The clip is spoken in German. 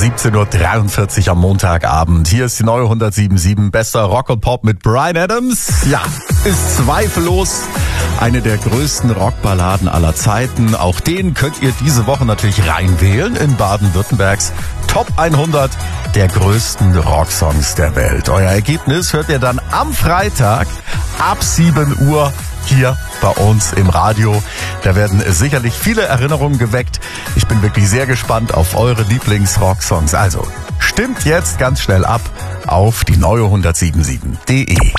17:43 Uhr am Montagabend. Hier ist die neue 107.7 bester Rock und Pop mit Bryan Adams. Ja, ist zweifellos eine der größten Rockballaden aller Zeiten. Auch den könnt ihr diese Woche natürlich reinwählen in Baden-Württembergs Top 100 der größten Rocksongs der Welt. Euer Ergebnis hört ihr dann am Freitag ab 7 Uhr hier bei uns im Radio. Da werden sicherlich viele Erinnerungen geweckt. Ich bin wirklich sehr gespannt auf eure Lieblings-Rocksongs. Also stimmt jetzt ganz schnell ab auf die neue 107.7.de.